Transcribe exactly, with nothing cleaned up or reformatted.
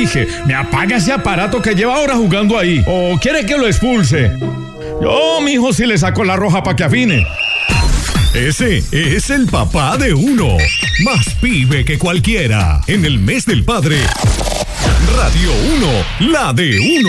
dije, me apaga ese aparato que lleva horas jugando ahí. ¿O quiere que lo expulse? Yo, mijo, sí le saco la roja para que afine. Ese es el papá de uno. Más pibe que cualquiera. En el mes del padre. Radio uno, la de uno.